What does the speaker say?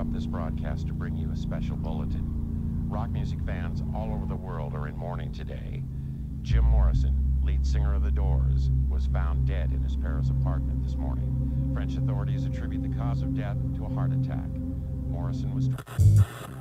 interrupt this broadcast to bring you a special bulletin. Rock music fans all over the world are in mourning today. Jim Morrison, lead singer of The Doors, was found dead in his Paris apartment this morning. French authorities attribute the cause of death to a heart attack. Morrison was